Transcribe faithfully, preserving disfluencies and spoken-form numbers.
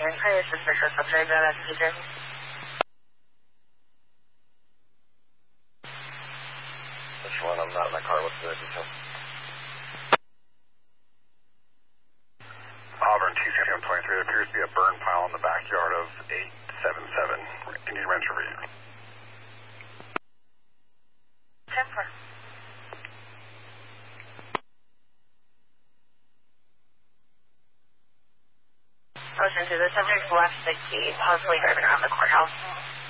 Can I assist for short subject that application? Which one? I'm not in my car. What's the detail? Auburn T C M twenty-three. There appears to be a burn pile in the backyard of eight seven seven. Indian Ranch Review. ten four. Motion to the subject's left sixty, possibly driving around the courthouse.